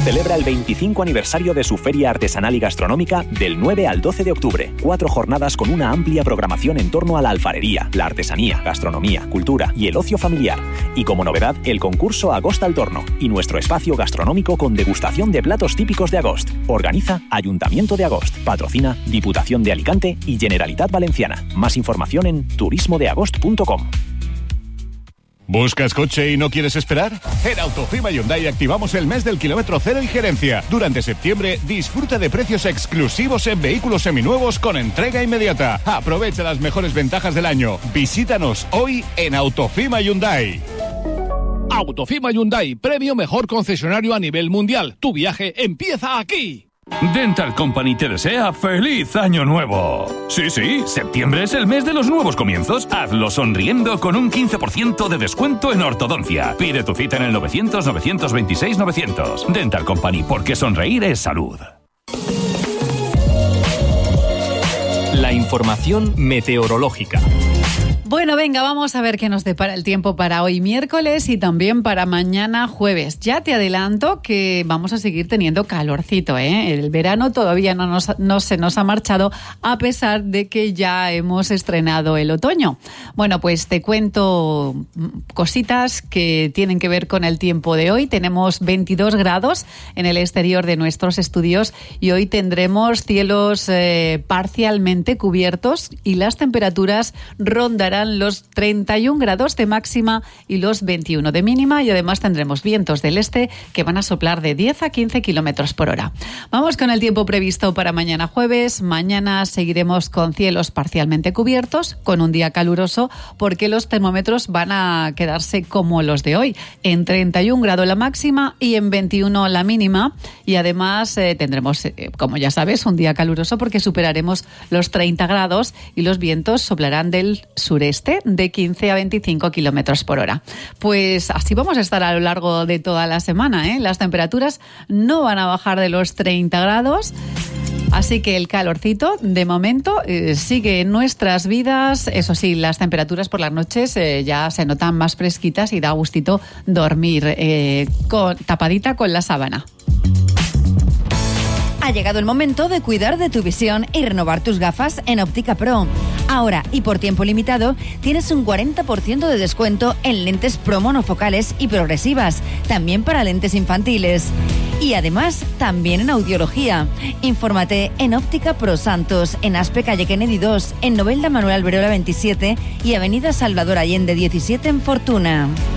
celebra el 25 aniversario de su feria artesanal y gastronómica del 9 al 12 de octubre. 4 jornadas con una amplia programación en torno a la alfarería, la artesanía, gastronomía, cultura y el ocio familiar. Y como novedad, el concurso Agost al Torno y nuestro espacio gastronómico con degustación de platos típicos de Agost. Organiza Ayuntamiento de Agost. Patrocina Diputación de Alicante y Generalitat Valenciana. Más información en turismodeagost.com. ¿Buscas coche y no quieres esperar? En Autofima Hyundai activamos el mes del kilómetro cero y gerencia. Durante septiembre, disfruta de precios exclusivos en vehículos seminuevos con entrega inmediata. Aprovecha las mejores ventajas del año. Visítanos hoy en Autofima Hyundai. Autofima Hyundai, premio mejor concesionario a nivel mundial. Tu viaje empieza aquí. Dental Company te desea ¡Feliz Año Nuevo! Sí, septiembre es el mes de los nuevos comienzos. Hazlo sonriendo con un 15% de descuento en ortodoncia. Pide tu cita en el 900-926-900. Dental Company, porque sonreír es salud. La información meteorológica. Bueno, venga, vamos a ver qué nos depara el tiempo para hoy miércoles y también para mañana jueves. Ya te adelanto que vamos a seguir teniendo calorcito, ¿eh? El verano todavía no se nos ha marchado, a pesar de que ya hemos estrenado el otoño. Bueno, pues te cuento cositas que tienen que ver con el tiempo de hoy. Tenemos 22 grados en el exterior de nuestros estudios y hoy tendremos cielos parcialmente cubiertos y las temperaturas rondarán los 31 grados de máxima y los 21 de mínima, y además tendremos vientos del este que van a soplar de 10 a 15 kilómetros por hora. Vamos con el tiempo previsto para mañana jueves. Mañana seguiremos con cielos parcialmente cubiertos, con un día caluroso, porque los termómetros van a quedarse como los de hoy, en 31 grados la máxima y en 21 la mínima, y además tendremos, como ya sabes, un día caluroso porque superaremos los 30 grados y los vientos soplarán del sureste de 15 a 25 kilómetros por hora. Pues así vamos a estar a lo largo de toda la semana, ¿eh? Las temperaturas no van a bajar de los 30 grados. Así que el calorcito, de momento, sigue en nuestras vidas. Eso sí, las temperaturas por las noches ya se notan más fresquitas y da gustito dormir tapadita con la sábana. Ha llegado el momento de cuidar de tu visión y renovar tus gafas en Óptica Pro. Ahora, y por tiempo limitado, tienes un 40% de descuento en lentes Pro monofocales y progresivas, también para lentes infantiles. Y además, también en audiología. Infórmate en Óptica Pro Santos, en Aspe Calle Kennedy 2, en Novelda Manuel Alberola 27 y Avenida Salvador Allende 17 en Fortuna.